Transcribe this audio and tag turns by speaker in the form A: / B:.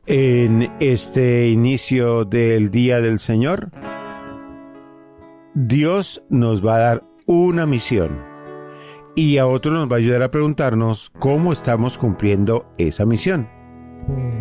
A: En este inicio del Día del Señor, Dios nos va a dar una misión y a otros nos va a ayudar a preguntarnos cómo estamos cumpliendo esa misión.